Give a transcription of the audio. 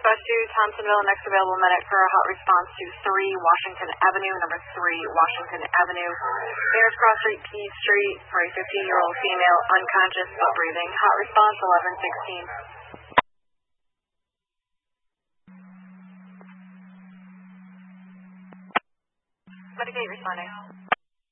Northwest 2, Thompsonville, next available medic for a hot response to 3 Washington Avenue, number 3 Washington Avenue. Mayor's Cross Street, P Street, for a 15-year-old female, unconscious but breathing. Hot response 1116. Medic 8 responding.